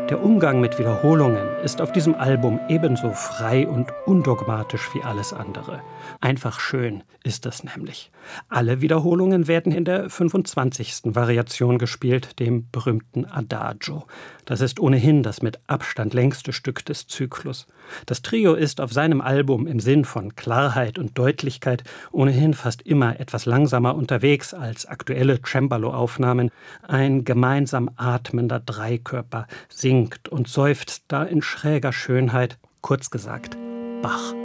Der Umgang mit Wiederholungen ist auf diesem Album ebenso frei und undogmatisch wie alles andere. Einfach schön ist es nämlich. Alle Wiederholungen werden in der 25. Variation gespielt, dem berühmten Adagio. Das ist ohnehin das mit Abstand längste Stück des Zyklus. Das Trio ist auf seinem Album im Sinn von Klarheit und Deutlichkeit ohnehin fast immer etwas langsamer unterwegs als aktuelle Cembalo-Aufnahmen. Ein gemeinsam atmender Dreikörper singt und seufzt da in schräger Schönheit, kurz gesagt, Bach.